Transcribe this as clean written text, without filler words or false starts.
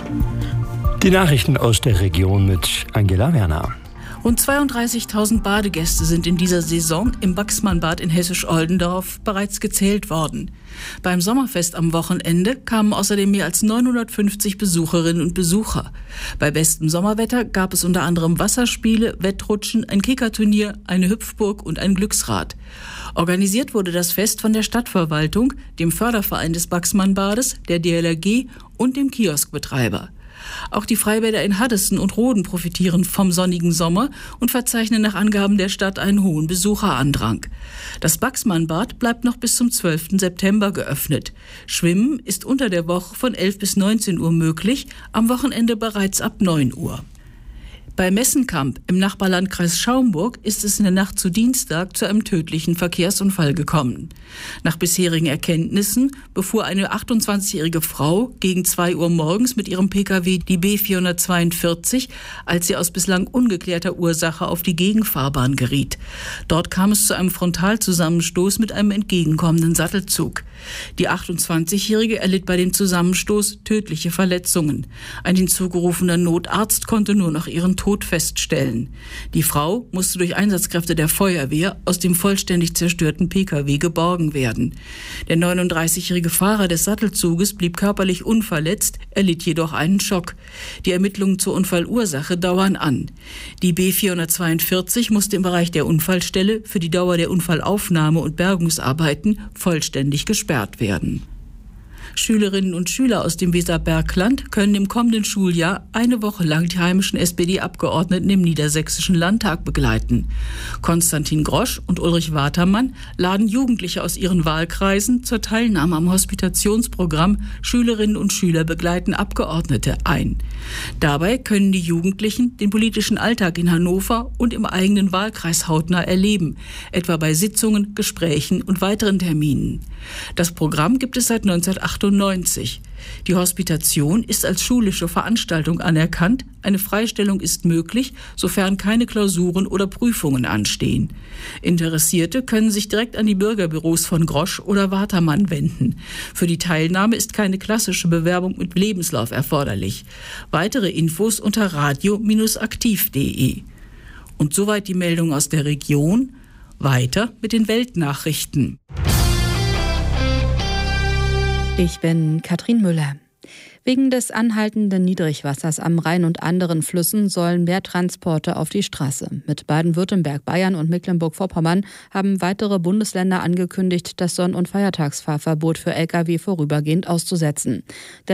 Die Nachrichten aus der Region mit Angela Werner. Rund 32.000 Badegäste sind in dieser Saison im Baxmann-Bad in Hessisch-Oldendorf bereits gezählt worden. Beim Sommerfest am Wochenende kamen außerdem mehr als 950 Besucherinnen und Besucher. Bei bestem Sommerwetter gab es unter anderem Wasserspiele, Wettrutschen, ein Kickerturnier, eine Hüpfburg und ein Glücksrad. Organisiert wurde das Fest von der Stadtverwaltung, dem Förderverein des Baxmann-Bades, der DLRG und dem Kioskbetreiber. Auch die Freibäder in Haddesen und Roden profitieren vom sonnigen Sommer und verzeichnen nach Angaben der Stadt einen hohen Besucherandrang. Das Baxmann-Bad bleibt noch bis zum 12. September geöffnet. Schwimmen ist unter der Woche von 11 bis 19 Uhr möglich, am Wochenende bereits ab 9 Uhr. Bei Messenkamp im Nachbarlandkreis Schaumburg ist es in der Nacht zu Dienstag zu einem tödlichen Verkehrsunfall gekommen. Nach bisherigen Erkenntnissen befuhr eine 28-jährige Frau gegen 2 Uhr morgens mit ihrem Pkw die B442, als sie aus bislang ungeklärter Ursache auf die Gegenfahrbahn geriet. Dort kam es zu einem Frontalzusammenstoß mit einem entgegenkommenden Sattelzug. Die 28-jährige erlitt bei dem Zusammenstoß tödliche Verletzungen. Ein hinzugerufener Notarzt konnte nur noch ihren Tod feststellen. Die Frau musste durch Einsatzkräfte der Feuerwehr aus dem vollständig zerstörten Pkw geborgen werden. Der 39-jährige Fahrer des Sattelzuges blieb körperlich unverletzt, erlitt jedoch einen Schock. Die Ermittlungen zur Unfallursache dauern an. Die B442 musste im Bereich der Unfallstelle für die Dauer der Unfallaufnahme und Bergungsarbeiten vollständig gesperrt werden. Schülerinnen und Schüler aus dem Weserbergland können im kommenden Schuljahr eine Woche lang die heimischen SPD-Abgeordneten im Niedersächsischen Landtag begleiten. Konstantin Grosch und Ulrich Watermann laden Jugendliche aus ihren Wahlkreisen zur Teilnahme am Hospitationsprogramm Schülerinnen und Schüler begleiten Abgeordnete ein. Dabei können die Jugendlichen den politischen Alltag in Hannover und im eigenen Wahlkreis hautnah erleben, etwa bei Sitzungen, Gesprächen und weiteren Terminen. Das Programm gibt es seit 1998. Die Hospitation ist als schulische Veranstaltung anerkannt. Eine Freistellung ist möglich, sofern keine Klausuren oder Prüfungen anstehen. Interessierte können sich direkt an die Bürgerbüros von Grosch oder Watermann wenden. Für die Teilnahme ist keine klassische Bewerbung mit Lebenslauf erforderlich. Weitere Infos unter radio-aktiv.de. Und soweit die Meldung aus der Region. Weiter mit den Weltnachrichten. Ich bin Katrin Müller. Wegen des anhaltenden Niedrigwassers am Rhein und anderen Flüssen sollen mehr Transporte auf die Straße. Mit Baden-Württemberg, Bayern und Mecklenburg-Vorpommern haben weitere Bundesländer angekündigt, das Sonn- und Feiertagsfahrverbot für Lkw vorübergehend auszusetzen.